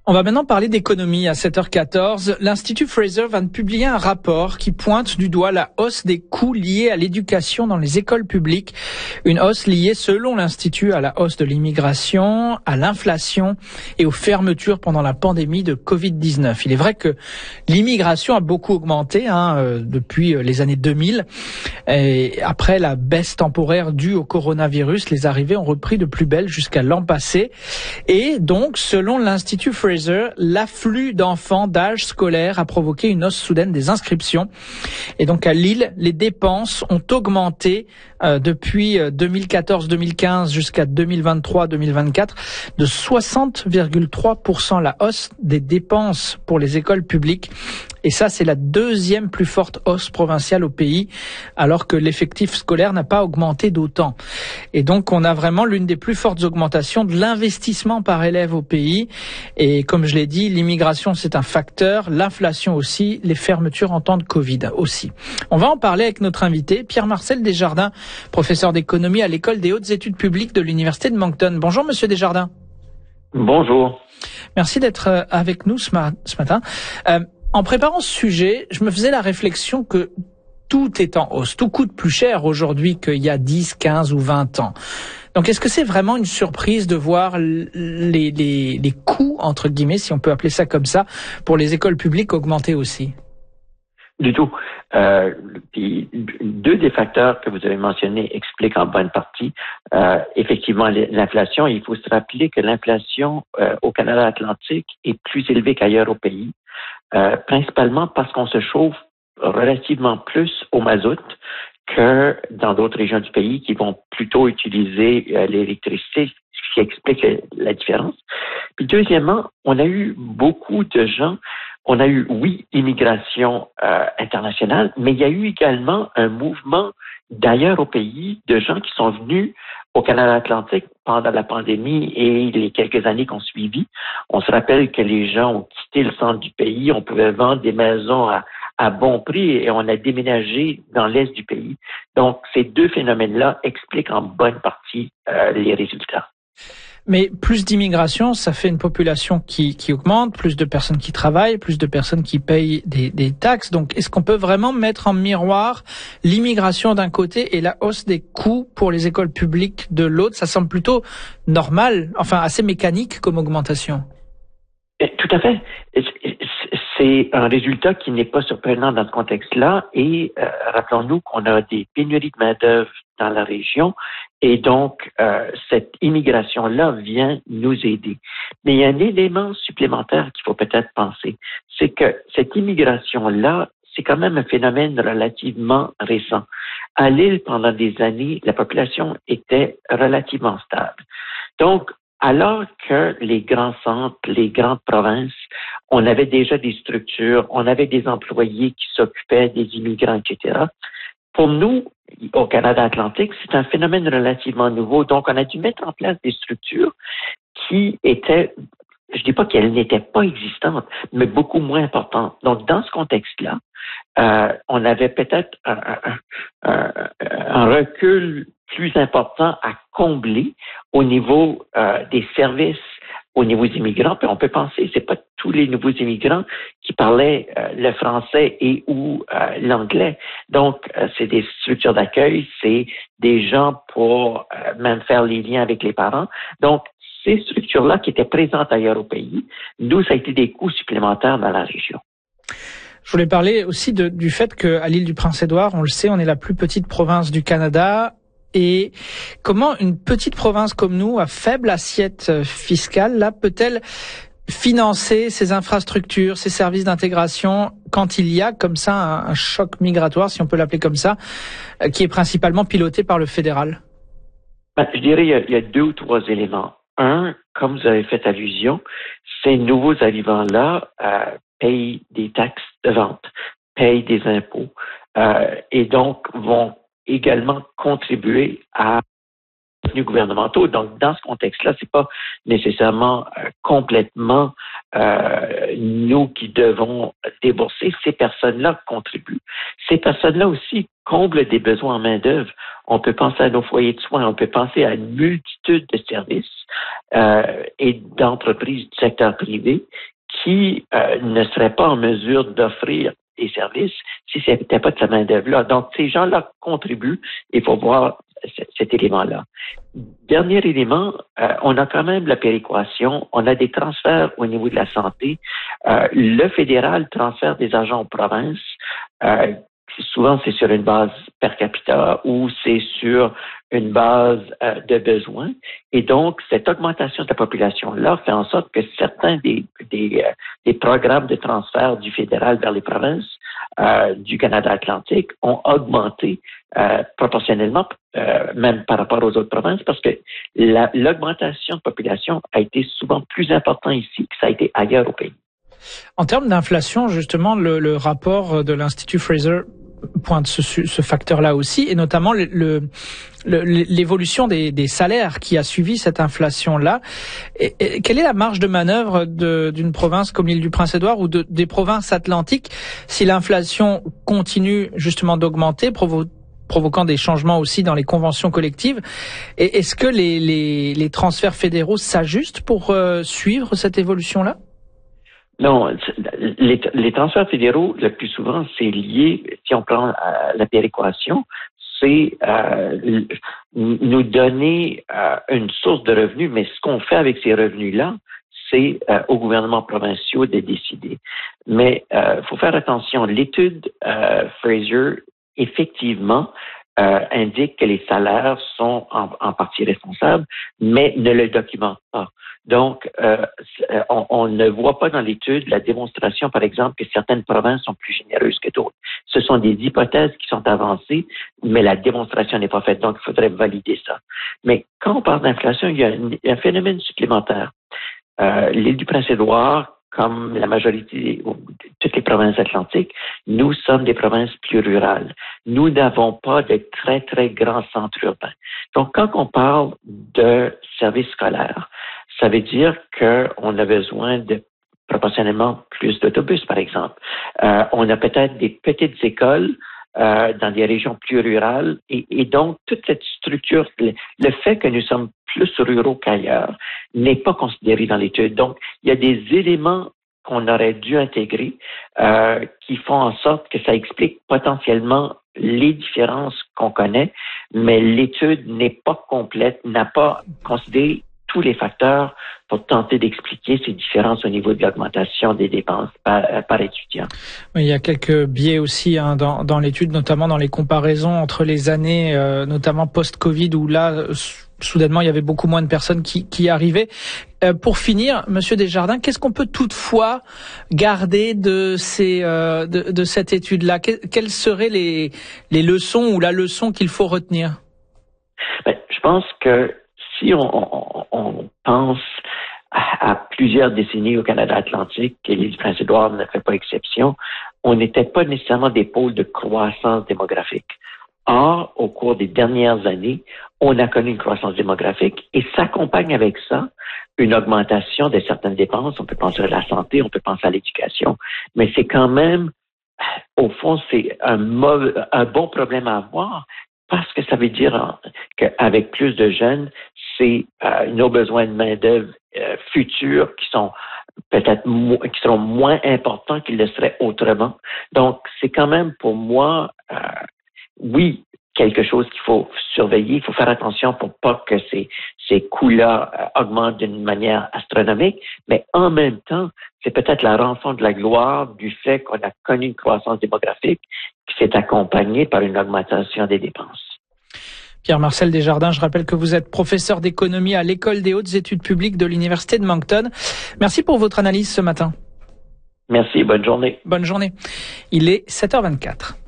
On va maintenant parler d'économie à 7h14. L'Institut Fraser vient de publier un rapport qui pointe du doigt la hausse des coûts liés à l'éducation dans les écoles publiques. Une hausse liée, selon l'Institut, à la hausse de l'immigration, à l'inflation et aux fermetures pendant la pandémie de Covid-19. Il est vrai que l'immigration a beaucoup augmenté depuis les années 2000. Et après la baisse temporaire due au coronavirus, les arrivées ont repris de plus belle jusqu'à l'an passé. Et donc, selon l'Institut Fraser, l'afflux d'enfants d'âge scolaire a provoqué une hausse soudaine des inscriptions. Et donc à Lille, les dépenses ont augmenté depuis 2014-2015 jusqu'à 2023-2024 de 60,3%, la hausse des dépenses pour les écoles publiques. Et ça, c'est la deuxième plus forte hausse provinciale au pays, alors que l'effectif scolaire n'a pas augmenté d'autant. Et donc, on a vraiment l'une des plus fortes augmentations de l'investissement par élève au pays. Et comme je l'ai dit, l'immigration, c'est un facteur, l'inflation aussi, les fermetures en temps de Covid aussi. On va en parler avec notre invité, Pierre-Marcel Desjardins, professeur d'économie à l'École des hautes études publiques de l'Université de Moncton. Bonjour, Monsieur Desjardins. Bonjour. Merci d'être avec nous ce matin. En préparant ce sujet, je me faisais la réflexion que tout est en hausse. Tout coûte plus cher aujourd'hui qu'il y a 10, 15 ou 20 ans. Donc, est-ce que c'est vraiment une surprise de voir les coûts, entre guillemets, si on peut appeler ça comme ça, pour les écoles publiques augmenter aussi? Du tout. Puis, deux des facteurs que vous avez mentionnés expliquent en bonne partie effectivement l'inflation. Il faut se rappeler que l'inflation au Canada Atlantique est plus élevée qu'ailleurs au pays, principalement parce qu'on se chauffe relativement plus au mazout que dans d'autres régions du pays qui vont plutôt utiliser l'électricité, ce qui explique la différence. Puis deuxièmement, on a eu beaucoup de gens, on a eu, oui, immigration internationale, mais il y a eu également un mouvement d'ailleurs au pays de gens qui sont venus au Canada Atlantique pendant la pandémie et les quelques années qu'on suivi. On se rappelle que les gens ont quitté le centre du pays, on pouvait vendre des maisons à bon prix et on a déménagé dans l'est du pays. Donc, ces deux phénomènes-là expliquent en bonne partie les résultats. Mais plus d'immigration, ça fait une population qui augmente, plus de personnes qui travaillent, plus de personnes qui payent des taxes. Donc, est-ce qu'on peut vraiment mettre en miroir l'immigration d'un côté et la hausse des coûts pour les écoles publiques de l'autre? Ça semble plutôt normal, enfin assez mécanique comme augmentation. Tout à fait. C'est un résultat qui n'est pas surprenant dans ce contexte-là et rappelons-nous qu'on a des pénuries de main-d'œuvre dans la région et donc cette immigration-là vient nous aider. Mais il y a un élément supplémentaire qu'il faut peut-être penser, c'est que cette immigration-là, c'est quand même un phénomène relativement récent. À Lille, pendant des années, la population était relativement stable. Donc, alors que les grands centres, les grandes provinces, on avait déjà des structures, on avait des employés qui s'occupaient des immigrants, etc. Pour nous, au Canada Atlantique, c'est un phénomène relativement nouveau. Donc, on a dû mettre en place des structures qui étaient, je dis pas qu'elles n'étaient pas existantes, mais beaucoup moins importantes. Donc, dans ce contexte-là, on avait peut-être un recul plus important à combler au niveau des services aux nouveaux immigrants. Puis on peut penser, c'est pas tous les nouveaux immigrants qui parlaient le français et ou l'anglais. Donc, c'est des structures d'accueil, c'est des gens pour même faire les liens avec les parents. Donc, ces structures-là qui étaient présentes ailleurs au pays, nous, ça a été des coûts supplémentaires dans la région. Je voulais parler aussi du fait qu'à l'île du Prince-Édouard, on le sait, on est la plus petite province du Canada. Et comment une petite province comme nous, à faible assiette fiscale, là, peut-elle financer ses infrastructures, ses services d'intégration quand il y a comme ça un choc migratoire, si on peut l'appeler comme ça, qui est principalement piloté par le fédéral? Je dirais il y a deux ou trois éléments. Un, comme vous avez fait allusion, ces nouveaux arrivants-là payent des taxes de vente, payent des impôts et donc vont également contribuer à revenus gouvernementaux. Donc, dans ce contexte-là, c'est pas nécessairement complètement nous qui devons débourser, ces personnes-là contribuent. Ces personnes-là aussi comblent des besoins en main-d'œuvre. On peut penser à nos foyers de soins, on peut penser à une multitude de services et d'entreprises du secteur privé qui ne seraient pas en mesure d'offrir des services si ce n'était pas de cette main-d'œuvre-là. Donc, ces gens-là contribuent. Il faut voir cet élément-là. Dernier élément, on a quand même la péréquation, on a des transferts au niveau de la santé. Le fédéral transfère des agents aux provinces. Souvent, c'est sur une base per capita ou c'est sur une base de besoins. Et donc, cette augmentation de la population-là fait en sorte que certains des programmes de transfert du fédéral vers les provinces du Canada Atlantique ont augmenté proportionnellement, même par rapport aux autres provinces, parce que l'augmentation de population a été souvent plus importante ici que ça a été ailleurs au pays. En termes d'inflation, justement, le rapport de l'Institut Fraser pointe ce facteur-là aussi, et notamment l'évolution des salaires qui a suivi cette inflation-là. Et quelle est la marge de manœuvre d'une province comme l'île du Prince-Édouard ou des provinces atlantiques si l'inflation continue justement d'augmenter, provoquant des changements aussi dans les conventions collectives? Et est-ce que les transferts fédéraux s'ajustent pour suivre cette évolution-là? Non, les transferts fédéraux, le plus souvent, c'est lié, si on prend la péréquation, c'est nous donner une source de revenus, mais ce qu'on fait avec ces revenus-là, c'est aux gouvernements provinciaux de décider. Mais faut faire attention, l'étude Fraser, effectivement, indique que les salaires sont en partie responsables, mais ne le documente pas. Donc, on ne voit pas dans l'étude la démonstration, par exemple, que certaines provinces sont plus généreuses que d'autres. Ce sont des hypothèses qui sont avancées, mais la démonstration n'est pas faite. Donc, il faudrait valider ça. Mais quand on parle d'inflation, il y a un phénomène supplémentaire. L'île du Prince-Édouard, comme la majorité de toutes les provinces atlantiques, nous sommes des provinces plus rurales. Nous n'avons pas de très, très grands centres urbains. Donc, quand on parle de services scolaires, ça veut dire qu'on a besoin de proportionnellement plus d'autobus, par exemple. On a peut-être des petites écoles dans des régions plus rurales et donc toute cette structure, le fait que nous sommes plus ruraux qu'ailleurs n'est pas considéré dans l'étude. Donc, il y a des éléments qu'on aurait dû intégrer qui font en sorte que ça explique potentiellement les différences qu'on connaît, mais l'étude n'est pas complète, n'a pas considéré tous les facteurs pour tenter d'expliquer ces différences au niveau de l'augmentation des dépenses par étudiant. Il y a quelques biais aussi dans l'étude, notamment dans les comparaisons entre les années, notamment post-Covid, où là, soudainement, il y avait beaucoup moins de personnes qui arrivaient. Pour finir, Monsieur Desjardins, qu'est-ce qu'on peut toutefois garder de cette étude-là? Quelles seraient les leçons ou la leçon qu'il faut retenir? Je pense que si on pense à plusieurs décennies au Canada Atlantique, et l'île du Prince-Édouard ne fait pas exception, on n'était pas nécessairement des pôles de croissance démographique. Or, au cours des dernières années, on a connu une croissance démographique et s'accompagne avec ça une augmentation de certaines dépenses. On peut penser à la santé, on peut penser à l'éducation, mais c'est quand même, au fond, c'est un bon problème à avoir parce que ça veut dire qu'avec plus de jeunes, c'est nos besoins de main-d'œuvre futurs qui sont peut-être qui seront moins importants qu'ils le seraient autrement. Donc, c'est quand même pour moi, oui, quelque chose qu'il faut surveiller. Il faut faire attention pour pas que ces coûts-là augmentent d'une manière astronomique, mais en même temps, c'est peut-être la rançon de la gloire du fait qu'on a connu une croissance démographique qui s'est accompagnée par une augmentation des dépenses. Pierre-Marcel Desjardins, je rappelle que vous êtes professeur d'économie à l'École des hautes études publiques de l'Université de Moncton. Merci pour votre analyse ce matin. Merci, bonne journée. Bonne journée. Il est 7h24.